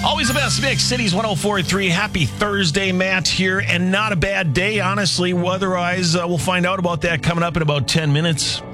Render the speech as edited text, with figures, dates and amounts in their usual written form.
Always the best mix. Cities 104.3. Happy Thursday, Matt here. And not a bad day, honestly. Weather-wise, we'll find out about that coming up in about 10 minutes.